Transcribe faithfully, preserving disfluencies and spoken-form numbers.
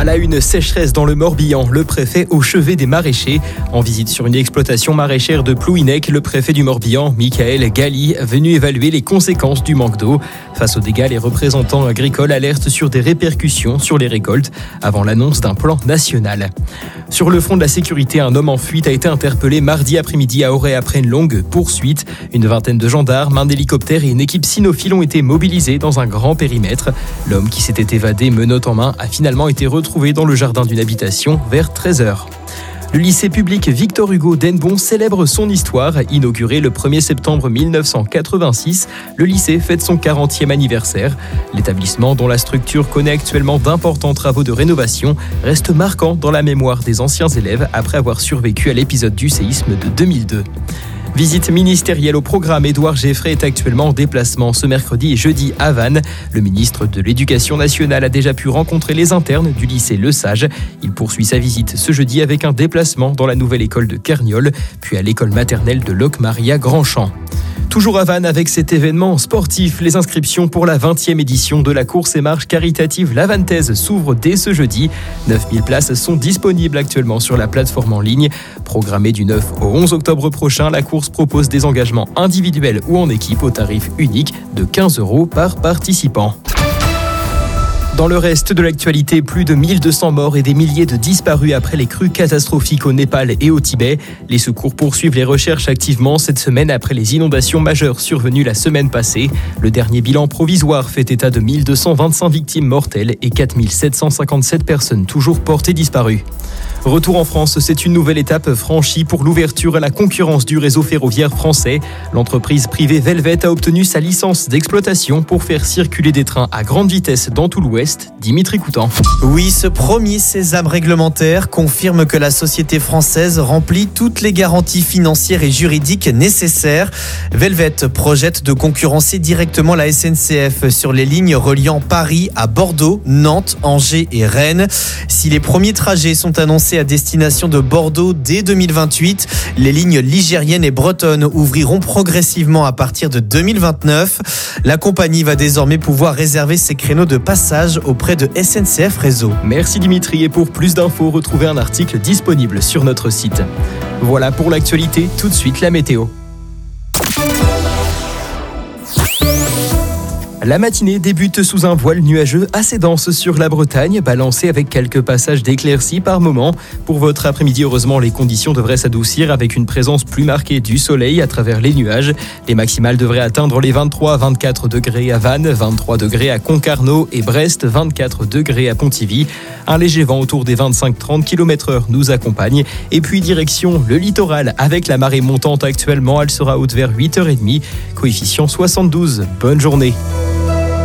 la une, sécheresse dans le Morbihan, le préfet au chevet des maraîchers. En visite sur une exploitation maraîchère de Plouhinec, le préfet du Morbihan, Michael Gali, venu évaluer les conséquences du manque d'eau. Face aux dégâts, les représentants agricoles alertent sur des répercussions sur les récoltes avant l'annonce d'un plan national. Sur le front de la sécurité, un homme en fuite a été interpellé mardi après-midi à Auray après une longue poursuite. Une vingtaine de gendarmes, un hélicoptère et une équipe cynophile ont été mobilisés dans un grand périmètre. L'homme qui s'était évadé menottes en main a finalement été retrouvé dans le jardin d'une habitation vers treize heures. Le lycée public Victor Hugo d'Hennebont célèbre son histoire. Inauguré le premier septembre mille neuf cent quatre-vingt-six, le lycée fête son quarantième anniversaire. L'établissement, dont la structure connaît actuellement d'importants travaux de rénovation, reste marquant dans la mémoire des anciens élèves après avoir survécu à l'épisode du séisme de deux mille deux. Visite ministérielle au programme. Édouard Geffray est actuellement en déplacement ce mercredi et jeudi à Vannes. Le ministre de l'Éducation nationale a déjà pu rencontrer les internes du lycée Le Sage. Il poursuit sa visite ce jeudi avec un déplacement dans la nouvelle école de Kerniol, puis à l'école maternelle de Locmaria Grandchamp. Toujours à Vannes avec cet événement sportif, les inscriptions pour la vingtième édition de la course et marche caritative La Vantaise s'ouvrent dès ce jeudi. neuf mille places sont disponibles actuellement sur la plateforme en ligne. Programmée du neuf au onze octobre prochain, la course propose des engagements individuels ou en équipe au tarif unique de quinze euros par participant. Dans le reste de l'actualité, plus de mille deux cents morts et des milliers de disparus après les crues catastrophiques au Népal et au Tibet. Les secours poursuivent les recherches activement cette semaine après les inondations majeures survenues la semaine passée. Le dernier bilan provisoire fait état de mille deux cent vingt-cinq victimes mortelles et quatre mille sept cent cinquante-sept personnes toujours portées disparues. Retour en France, c'est une nouvelle étape franchie pour l'ouverture à la concurrence du réseau ferroviaire français. L'entreprise privée Velvet a obtenu sa licence d'exploitation pour faire circuler des trains à grande vitesse dans tout l'Ouest. Dimitri Coutan. Oui, ce premier sésame réglementaire confirme que la société française remplit toutes les garanties financières et juridiques nécessaires. Velvet projette de concurrencer directement la S N C F sur les lignes reliant Paris à Bordeaux, Nantes, Angers et Rennes. Si les premiers trajets sont annoncés à destination de Bordeaux dès deux mille vingt-huit, les lignes ligériennes et bretonnes ouvriront progressivement à partir de deux mille vingt-neuf. La compagnie va désormais pouvoir réserver ses créneaux de passage auprès de S N C F Réseau. Merci Dimitri, et pour plus d'infos, retrouvez un article disponible sur notre site. Voilà pour l'actualité, tout de suite la météo. La matinée débute sous un voile nuageux assez dense sur la Bretagne, balancé avec quelques passages d'éclaircies par moment. Pour votre après-midi, heureusement, les conditions devraient s'adoucir avec une présence plus marquée du soleil à travers les nuages. Les maximales devraient atteindre les vingt-trois à vingt-quatre degrés à Vannes, vingt-trois degrés à Concarneau et Brest, vingt-quatre degrés à Pontivy. Un léger vent autour des vingt-cinq à trente kilomètres heure nous accompagne. Et puis direction le littoral avec la marée montante actuellement. Elle sera haute vers huit heures trente. Coefficient soixante-douze. Bonne journée.